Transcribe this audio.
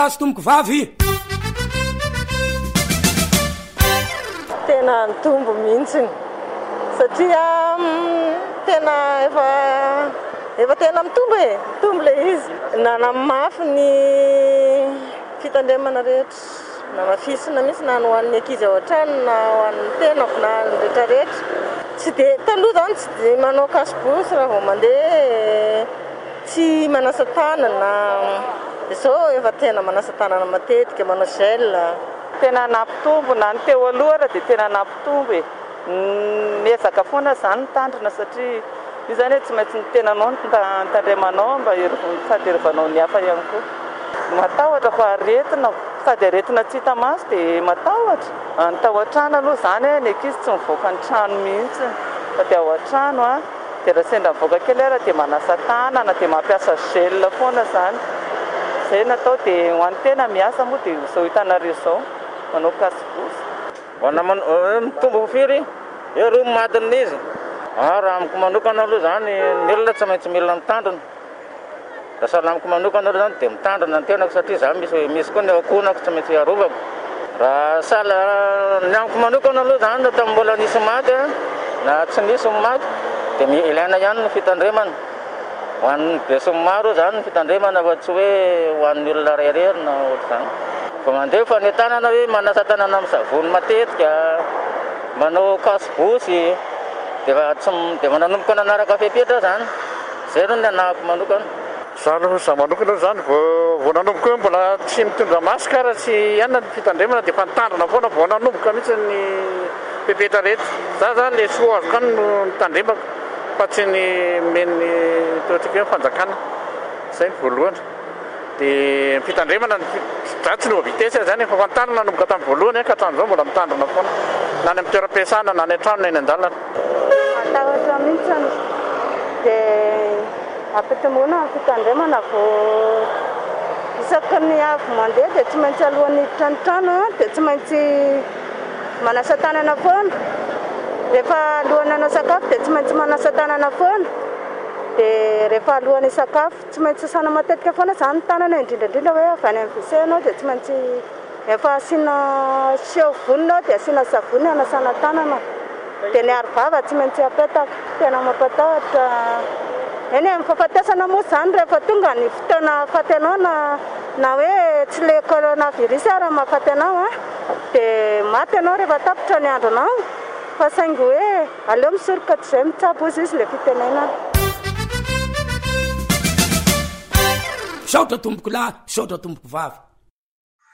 azo tomboko vavy tena nitombo mihitsiny satria tena efa tena mitombo mitombo le izy nanamafy ny fitandremana rehetra na mafisina misy na hoan'ny ankizy ao an-trano na hoan'ny tenako na ny rehetrarehetra tsy dia taloha zany tsy dia manao kasibosy raha vao mandeha tsy manasa tanana izao efa tena manasa tanana matetika manao gel tena nampitombo na ny teo aloha raha dia tena nampitombo miezaka foana izany nitandrina satria io zany hoe tsy maintsy ny tenanao nitandremanao mba fahaterevanao ny hafa ihany koa matahotra fa aretina sady aretina tsy hita maso dia matahotra ny tao an-trano aloha izany ny ankizy tsy mivoaka ny trano mihitsy fa dia ao an-trano dia raha sendra mivoaka kely raha dia manasa tanana dia mampiasa gel foana izany izay natao dia ho an'ny tena miasa moa dia izao hitanareo izao manao kasibosy mitombo firy eo roa madina izy raha amiko manokana aloha zany ny olona tsy maintsy mila mitandrina raha salamiko manokana aloha zany dia mitandrina ny tenako satria za misy koa ny akonako tsy maintsy arovako raha ny amiko manokana aloha zany na tamin'ny mbola nisy maty na tsy nisy maty dia ilaina ihany ny fitandremana ho an'ny besin'ny maro zany ny fitandremana fa tsy hoe ho an'ny olona reherery na ohatr'izany fa mandeha fa ny tanana hoe manasa tanana amin'ny savony matetika manao kasibosy dia mananomboka nanaraka fepetra zany zay no ny anahako manokana za manokana zany vao nanomboka hoe mbola tsy mitondra maskara sy ihana ny fitandremana dia fa nitandrina foana vao nanomboka mihitsy ny fepetra rehetra za zany le soa azo kany no nitandremako fa tsy ny men'ny toetrika hoe fanjakana izay ny voalohany dia ny fitandremana za tsy nova vitesy zany efa fantandrina nanomboka tamin'ny voalohany ka hatramin'izao mbola mitandrina foana na ny amin'ny toeram-piasana na ny an-trano na eny an-dalana matahotra mihitsy dia ampitomboana ny fitandremana vao isaky ny avy mandeha dia tsy maintsy alohan'ny hiditra ny trano dia tsy maintsy manasa tanana foana rehefa alohan'ny hanao sakafo dia tsy maintsy manasa tanana foana dia rehefa alohan'ny sakafo tsy maintsy sasana matetika foana izany ny tanana indrindrandrindra hoe avy any amin'ny WC anao dia tsy maintsy efa asiana seovonina dia asiana savony hanasana tanana dia ny arivava tsy maintsy apetaka tena mampatahotra eny mifampatesana moa izany rehefa tonga ny fotoana afaty anao na hoe tsy le coronavirus raha mahafaty anao dia maty anao rehefa tapitra ny andronao fa saingy hoe aleo misoroka tsy izay mitsabo izy le fitenenana saotra tomboko lahy saotra tomboko vavy